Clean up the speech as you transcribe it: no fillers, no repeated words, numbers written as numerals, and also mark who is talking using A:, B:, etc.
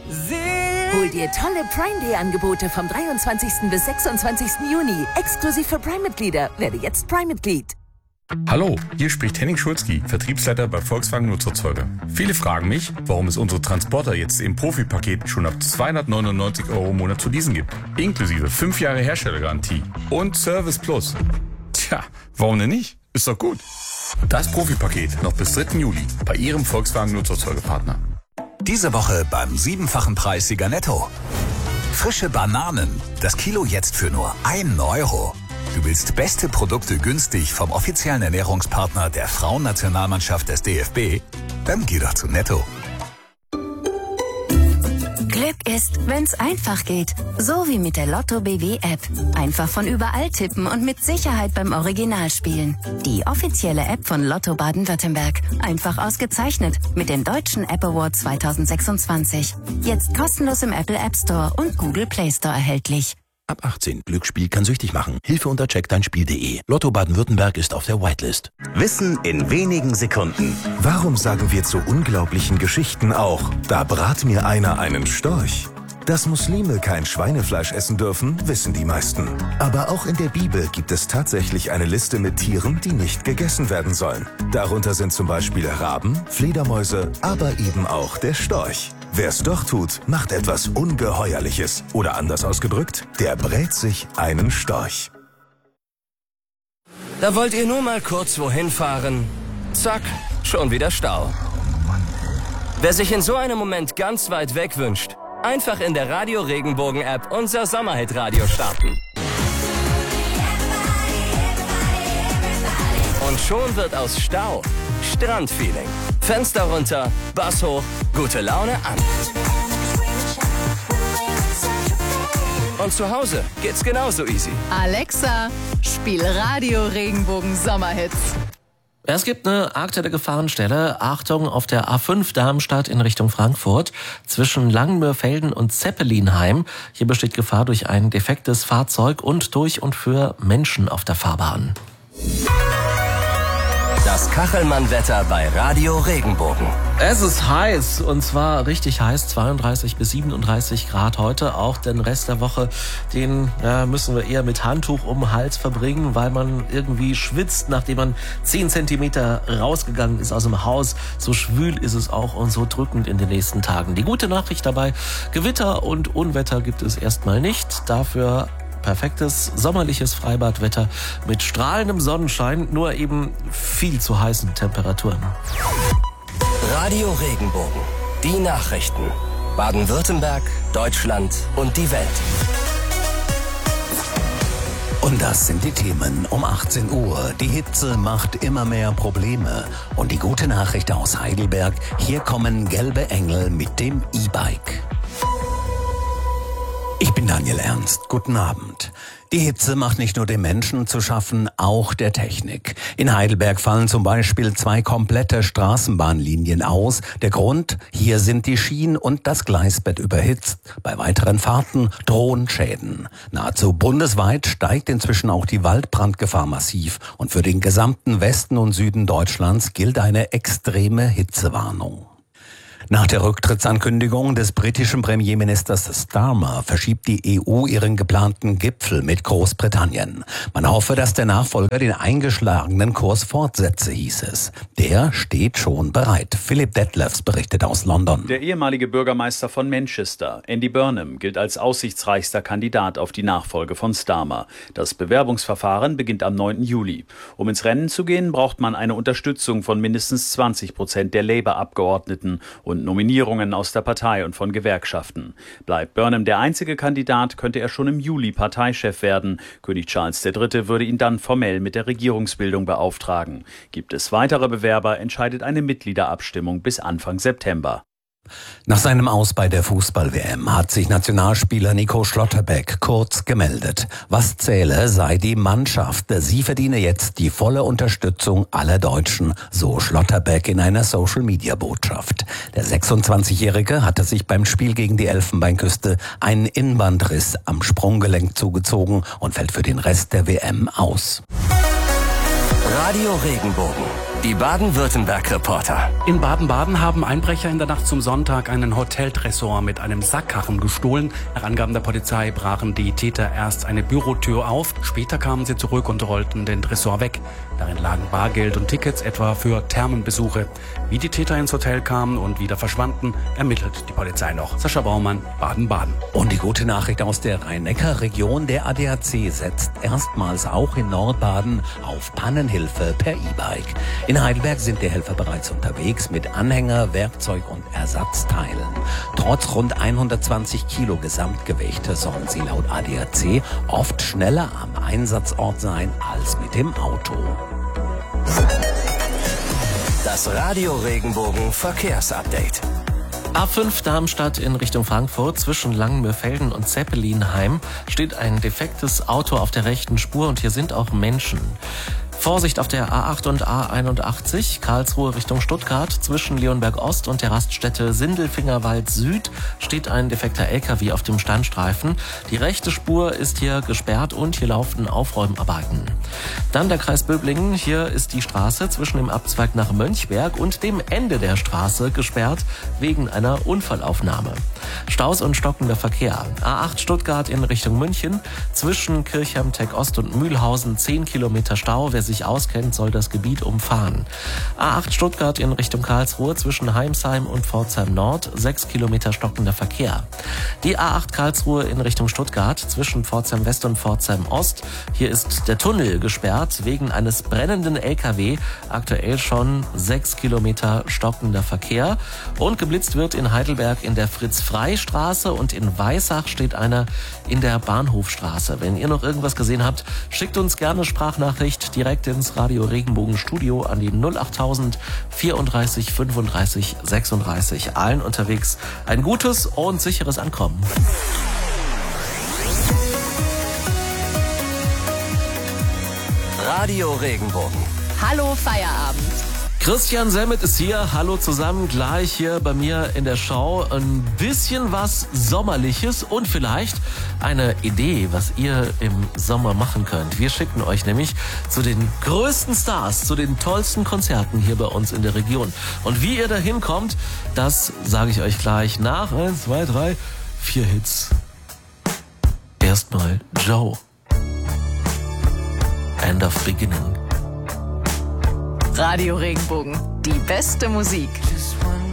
A: Hol dir tolle Prime Day Angebote vom 23. bis 26. Juni. Exklusiv für Prime-Mitglieder. Werde jetzt Prime-Mitglied.
B: Hallo, hier spricht Henning Schulzki, Vertriebsleiter bei Volkswagen Nutzerzeuger. Viele fragen mich, warum es unsere Transporter jetzt im Profi-Paket schon ab 299 € im Monat zu leasen gibt. Inklusive 5 Jahre Herstellergarantie und Service Plus. Tja, warum denn nicht? Ist doch gut. Das Profi-Paket noch bis 3. Juli bei Ihrem Volkswagen Nutzerzeugerpartner.
C: Diese Woche beim 7-fachen Preissieger Netto. Frische Bananen, das Kilo jetzt für nur 1 €. Du willst beste Produkte günstig vom offiziellen Ernährungspartner der Frauennationalmannschaft des DFB? Dann geh doch zu Netto.
D: Glück ist, wenn's einfach geht. So wie mit der Lotto BW App. Einfach von überall tippen und mit Sicherheit beim Original spielen. Die offizielle App von Lotto Baden-Württemberg. Einfach ausgezeichnet mit dem Deutschen App Award 2026. Jetzt kostenlos im Apple App Store und Google Play Store erhältlich.
E: Ab 18. Glücksspiel kann süchtig machen. Hilfe unter checkdeinspiel.de. Lotto Baden-Württemberg ist auf der Whitelist.
F: Wissen in wenigen Sekunden. Warum sagen wir zu unglaublichen Geschichten auch, da brat mir einer einen Storch? Dass Muslime kein Schweinefleisch essen dürfen, wissen die meisten. Aber auch in der Bibel gibt es tatsächlich eine Liste mit Tieren, die nicht gegessen werden sollen. Darunter sind zum Beispiel Raben, Fledermäuse, aber eben auch der Storch. Wer es doch tut, macht etwas Ungeheuerliches. Oder anders ausgedrückt, der brät sich einen Storch.
G: Da wollt ihr nur mal kurz wohin fahren. Zack, schon wieder Stau. Wer sich in so einem Moment ganz weit weg wünscht, einfach in der Radio Regenbogen App unser Sommerhit-Radio starten. Und schon wird aus Stau Strandfeeling. Fenster runter, Bass hoch, gute Laune an. Und zu Hause geht's genauso easy.
H: Alexa, spiel Radio Regenbogen Sommerhits.
I: Es gibt eine aktuelle Gefahrenstelle. Achtung, auf der A5 Darmstadt in Richtung Frankfurt zwischen Langenmörfelden und Zeppelinheim. Hier besteht Gefahr durch ein defektes Fahrzeug und durch und für Menschen auf der Fahrbahn.
G: Das Kachelmann-Wetter bei Radio Regenbogen.
I: Es ist heiß, und zwar richtig heiß, 32 bis 37 Grad heute. Auch den Rest der Woche, den müssen wir eher mit Handtuch um den Hals verbringen, weil man irgendwie schwitzt, nachdem man 10 Zentimeter rausgegangen ist aus dem Haus. So schwül ist es auch und so drückend in den nächsten Tagen. Die gute Nachricht dabei, Gewitter und Unwetter gibt es erstmal nicht. Dafür perfektes sommerliches Freibadwetter mit strahlendem Sonnenschein, nur eben viel zu heißen Temperaturen.
G: Radio Regenbogen. Die Nachrichten. Baden-Württemberg, Deutschland und die Welt.
C: Und das sind die Themen um 18 Uhr. Die Hitze macht immer mehr Probleme. Und die gute Nachricht aus Heidelberg, hier kommen gelbe Engel mit dem E-Bike. Ich bin Daniel Ernst. Guten Abend. Die Hitze macht nicht nur den Menschen zu schaffen, auch der Technik. In Heidelberg fallen zum Beispiel 2 komplette Straßenbahnlinien aus. Der Grund? Hier sind die Schienen und das Gleisbett überhitzt. Bei weiteren Fahrten drohen Schäden. Nahezu bundesweit steigt inzwischen auch die Waldbrandgefahr massiv. Und für den gesamten Westen und Süden Deutschlands gilt eine extreme Hitzewarnung. Nach der Rücktrittsankündigung des britischen Premierministers Starmer verschiebt die EU ihren geplanten Gipfel mit Großbritannien. Man hoffe, dass der Nachfolger den eingeschlagenen Kurs fortsetze, hieß es. Der steht schon bereit. Philipp Detlefs berichtet aus London.
J: Der ehemalige Bürgermeister von Manchester, Andy Burnham, gilt als aussichtsreichster Kandidat auf die Nachfolge von Starmer. Das Bewerbungsverfahren beginnt am 9. Juli. Um ins Rennen zu gehen, braucht man eine Unterstützung von mindestens 20% der Labour-Abgeordneten und Nominierungen aus der Partei und von Gewerkschaften. Bleibt Burnham der einzige Kandidat, könnte er schon im Juli Parteichef werden. König Charles III. Würde ihn dann formell mit der Regierungsbildung beauftragen. Gibt es weitere Bewerber, entscheidet eine Mitgliederabstimmung bis Anfang September.
C: Nach seinem Aus bei der Fußball-WM hat sich Nationalspieler Nico Schlotterbeck kurz gemeldet. Was zähle, sei die Mannschaft. Sie verdiene jetzt die volle Unterstützung aller Deutschen, so Schlotterbeck in einer Social-Media-Botschaft. Der 26-Jährige hatte sich beim Spiel gegen die Elfenbeinküste einen Innenbandriss am Sprunggelenk zugezogen und fällt für den Rest der WM aus.
G: Radio Regenbogen. Die Baden-Württemberg-Reporter.
K: In Baden-Baden haben Einbrecher in der Nacht zum Sonntag einen Hoteltresor mit einem Sackkarren gestohlen. Nach Angaben der Polizei brachen die Täter erst eine Bürotür auf. Später kamen sie zurück und rollten den Tresor weg. Darin lagen Bargeld und Tickets, etwa für Thermenbesuche. Wie die Täter ins Hotel kamen und wieder verschwanden, ermittelt die Polizei noch. Sascha Baumann, Baden-Baden.
C: Und die gute Nachricht aus der Rhein-Neckar-Region: Der ADAC setzt erstmals auch in Nordbaden auf Pannenhilfe per E-Bike. In Heidelberg sind die Helfer bereits unterwegs mit Anhänger, Werkzeug und Ersatzteilen. Trotz rund 120 Kilo Gesamtgewicht sollen sie laut ADAC oft schneller am Einsatzort sein als mit dem Auto.
G: Das Radio Regenbogen Verkehrsupdate.
I: A5 Darmstadt in Richtung Frankfurt zwischen Langenmürfelden und Zeppelinheim steht ein defektes Auto auf der rechten Spur und hier sind auch Menschen. Vorsicht auf der A8 und A81, Karlsruhe Richtung Stuttgart. Zwischen Leonberg Ost und der Raststätte Sindelfingerwald Süd steht ein defekter LKW auf dem Standstreifen. Die rechte Spur ist hier gesperrt und hier laufen Aufräumarbeiten. Dann der Kreis Böblingen. Hier ist die Straße zwischen dem Abzweig nach Mönchberg und dem Ende der Straße gesperrt wegen einer Unfallaufnahme. Staus und stockender Verkehr. A8 Stuttgart in Richtung München. Zwischen Kirchheim, Tech Ost und Mühlhausen 10 Kilometer Stau. Wer sich auskennt, soll das Gebiet umfahren. A8 Stuttgart in Richtung Karlsruhe zwischen Heimsheim und Pforzheim Nord 6 Kilometer stockender Verkehr. Die A8 Karlsruhe in Richtung Stuttgart zwischen Pforzheim West und Pforzheim Ost. Hier ist der Tunnel gesperrt wegen eines brennenden LKW. Aktuell schon 6 Kilometer stockender Verkehr. Und geblitzt wird in Heidelberg in der Fritz-Frey-Straße und in Weissach steht einer in der Bahnhofstraße. Wenn ihr noch irgendwas gesehen habt, schickt uns gerne Sprachnachricht direkt ins Radio Regenbogen Studio an die 08000 34 35 36. Allen unterwegs ein gutes und sicheres Ankommen.
G: Radio Regenbogen.
H: Hallo Feierabend.
I: Christian Semmet ist hier. Hallo zusammen. Gleich hier bei mir in der Show. Ein bisschen was Sommerliches und vielleicht eine Idee, was ihr im Sommer machen könnt. Wir schicken euch nämlich zu den größten Stars, zu den tollsten Konzerten hier bei uns in der Region. Und wie ihr da hinkommt, das sage ich euch gleich nach 1, 2, 3, 4 Hits. Erstmal Joe. End of Beginning.
H: Radio Regenbogen, die beste Musik.